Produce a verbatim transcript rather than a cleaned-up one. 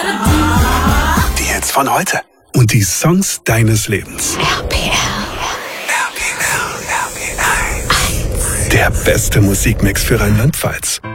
Die Hits von heute und die Songs deines Lebens. R P L. R P L, R P L. Der beste Musikmix für Rheinland-Pfalz.